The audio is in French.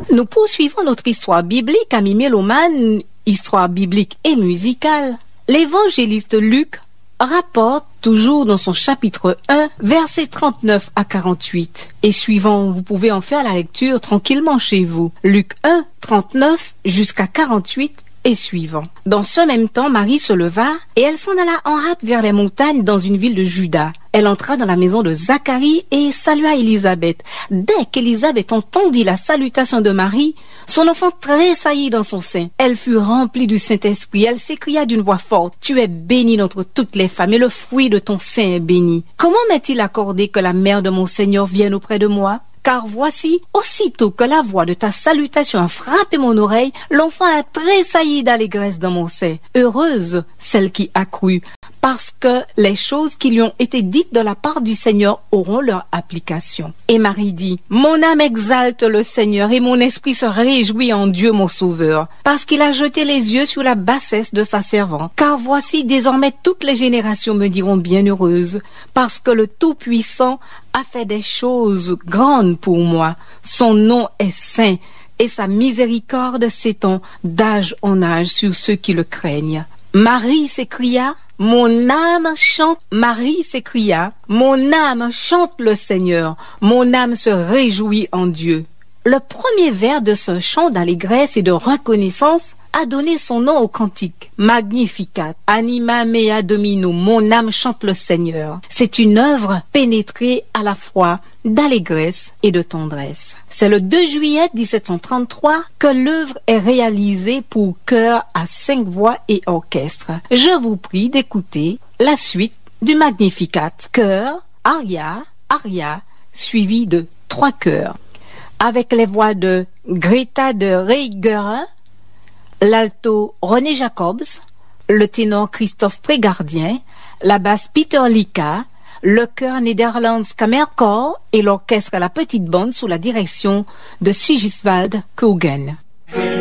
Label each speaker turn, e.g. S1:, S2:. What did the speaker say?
S1: Nous poursuivons notre histoire biblique, amis mélomanes, histoire biblique et musicale. L'évangéliste Luc rapporte toujours dans son chapitre 1, versets 39 à 48. Et suivant, vous pouvez en faire la lecture tranquillement chez vous. Luc 1, 39 jusqu'à 48 et suivant. Dans ce même temps, Marie se leva et elle s'en alla en hâte vers les montagnes dans une ville de Juda. Elle entra dans la maison de Zacharie et salua Élisabeth. Dès qu'Élisabeth entendit la salutation de Marie, son enfant tressaillit dans son sein. Elle fut remplie du Saint-Esprit. Elle s'écria d'une voix forte: « Tu es bénie entre toutes les femmes et le fruit de ton sein est béni. Comment m'est-il accordé que la mère de mon Seigneur vienne auprès de moi ? Car voici, aussitôt que la voix de ta salutation a frappé mon oreille, l'enfant a tressailli d'allégresse dans mon sein. Heureuse celle qui a cru, parce que les choses qui lui ont été dites de la part du Seigneur auront leur application. » Et Marie dit: « Mon âme exalte le Seigneur et mon esprit se réjouit en Dieu mon Sauveur, parce qu'il a jeté les yeux sur la bassesse de sa servante. Car voici, désormais toutes les générations me diront bienheureuse, parce que le Tout-Puissant a fait des choses grandes pour moi. Son nom est saint et sa miséricorde s'étend d'âge en âge sur ceux qui le craignent. » Marie s'écria: « Mon âme chante. » Marie s'écria: « Mon âme chante le Seigneur. Mon âme se réjouit en Dieu. » Le premier vers de ce chant d'allégresse et de reconnaissance a donné son nom au cantique. Magnificat, anima mea Domino, mon âme chante le Seigneur. C'est une œuvre pénétrée à la fois d'allégresse et de tendresse. C'est le 2 juillet 1733 que l'œuvre est réalisée pour chœur à 5 voix et orchestre. Je vous prie d'écouter la suite du Magnificat. Chœur, aria, aria, suivi de 3 chœurs. Avec les voix de Greta de Reiguerin, l'alto René Jacobs, le ténor Christophe Prégardien, la basse Peter Lika, le chœur Nederlands Kamerchor et l'orchestre à la petite bande sous la direction de Sigiswald Kogen.